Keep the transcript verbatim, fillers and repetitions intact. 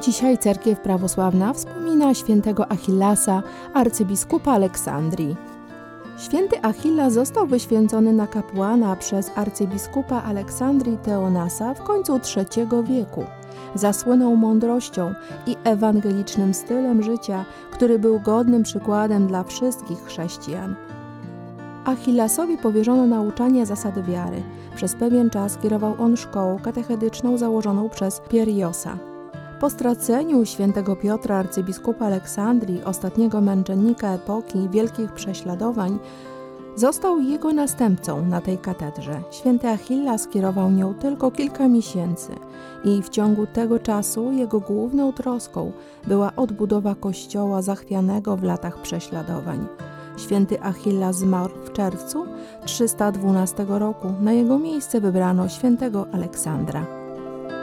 Dzisiaj cerkiew prawosławna wspomina świętego Achillasa, arcybiskupa Aleksandrii. Święty Achillas został wyświęcony na kapłana przez arcybiskupa Aleksandrii Teonasa w końcu trzeciego wieku. Zasłynął mądrością i ewangelicznym stylem życia, który był godnym przykładem dla wszystkich chrześcijan. Achillasowi powierzono nauczanie zasad wiary. Przez pewien czas kierował on szkołą katechetyczną założoną przez Pieriosa. Po straceniu świętego Piotra, arcybiskupa Aleksandrii, ostatniego męczennika epoki wielkich prześladowań, został jego następcą na tej katedrze. Święty Achillas kierował nią tylko kilka miesięcy i w ciągu tego czasu jego główną troską była odbudowa kościoła zachwianego w latach prześladowań. Święty Achillas zmarł w czerwcu trzysta dwunastego roku. Na jego miejsce wybrano świętego Aleksandra.